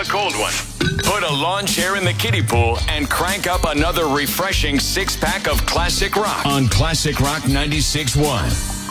a cold one. Put a lawn chair in the kiddie pool and crank up another refreshing six-pack of classic rock on Classic Rock 96.1.